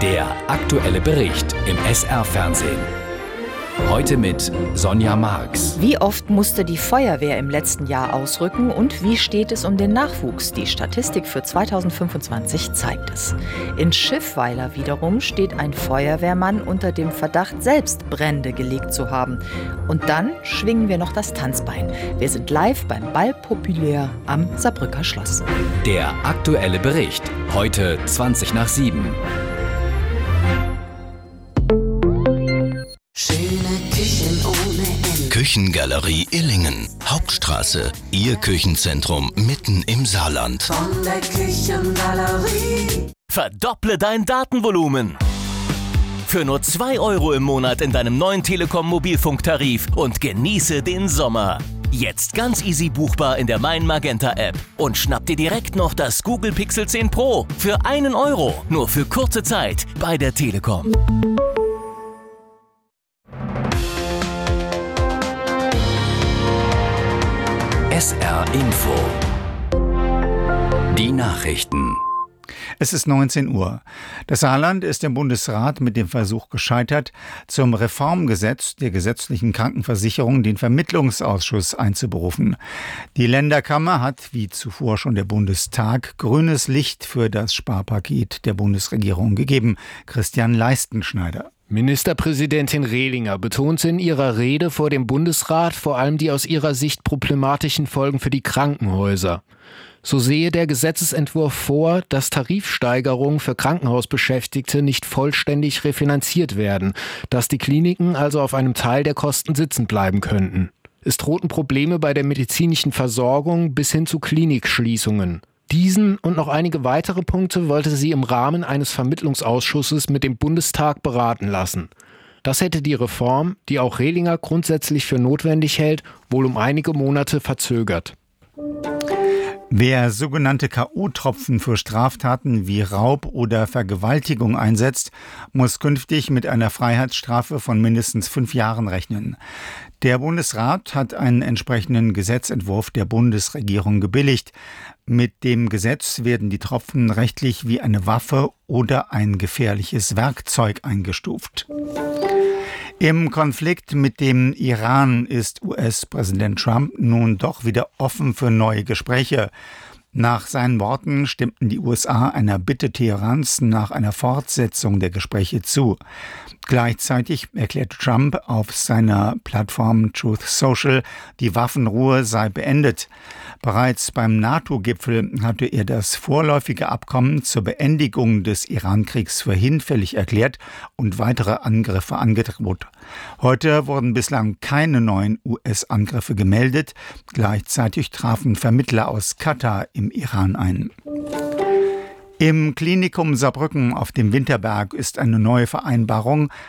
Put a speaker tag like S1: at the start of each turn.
S1: Der aktuelle Bericht im SR-Fernsehen. Heute mit Sonja Marx.
S2: Wie oft musste die Feuerwehr im letzten Jahr ausrücken und wie steht es um den Nachwuchs? Die Statistik für 2025 zeigt es. In Schiffweiler wiederum steht ein Feuerwehrmann unter dem Verdacht, selbst Brände gelegt zu haben. Und dann schwingen wir noch das Tanzbein. Wir sind live beim Bal Populaire am Saarbrücker Schloss.
S1: Der aktuelle Bericht. Heute 7:20.
S3: Küchengalerie Illingen, Hauptstraße, Ihr Küchenzentrum mitten im Saarland.
S4: Von der Küchengalerie.
S5: Verdopple dein Datenvolumen. Für nur 2 € im Monat in deinem neuen Telekom-Mobilfunktarif und genieße den Sommer. Jetzt ganz easy buchbar in der Mein Magenta App. Und schnapp dir direkt noch das Google Pixel 10 Pro für 1 €. Nur für kurze Zeit bei der Telekom.
S1: SR Info. Die Nachrichten.
S6: Es ist 19 Uhr. Das Saarland ist im Bundesrat mit dem Versuch gescheitert, zum Reformgesetz der gesetzlichen Krankenversicherung den Vermittlungsausschuss einzuberufen. Die Länderkammer hat, wie zuvor schon der Bundestag, grünes Licht für das Sparpaket der Bundesregierung gegeben. Christian Leistenschneider.
S7: Ministerpräsidentin Rehlinger betonte in ihrer Rede vor dem Bundesrat vor allem die aus ihrer Sicht problematischen Folgen für die Krankenhäuser. So sehe der Gesetzesentwurf vor, dass Tarifsteigerungen für Krankenhausbeschäftigte nicht vollständig refinanziert werden, dass die Kliniken also auf einem Teil der Kosten sitzen bleiben könnten. Es drohten Probleme bei der medizinischen Versorgung bis hin zu Klinikschließungen. Diesen und noch einige weitere Punkte wollte sie im Rahmen eines Vermittlungsausschusses mit dem Bundestag beraten lassen. Das hätte die Reform, die auch Rehlinger grundsätzlich für notwendig hält, wohl um einige Monate verzögert.
S6: Wer sogenannte K.O.-Tropfen für Straftaten wie Raub oder Vergewaltigung einsetzt, muss künftig mit einer Freiheitsstrafe von mindestens 5 Jahren rechnen. Der Bundesrat hat einen entsprechenden Gesetzentwurf der Bundesregierung gebilligt. Mit dem Gesetz werden die Tropfen rechtlich wie eine Waffe oder ein gefährliches Werkzeug eingestuft. Im Konflikt mit dem Iran ist US-Präsident Trump nun doch wieder offen für neue Gespräche. Nach seinen Worten stimmten die USA einer Bitte Teherans nach einer Fortsetzung der Gespräche zu. Gleichzeitig erklärte Trump auf seiner Plattform Truth Social, die Waffenruhe sei beendet. Bereits beim NATO-Gipfel hatte er das vorläufige Abkommen zur Beendigung des Iran-Kriegs für hinfällig erklärt und weitere Angriffe angedroht. Heute wurden bislang keine neuen US-Angriffe gemeldet. Gleichzeitig trafen Vermittler aus Katar im Iran ein. Im Klinikum Saarbrücken auf dem Winterberg ist eine neue Vereinbarung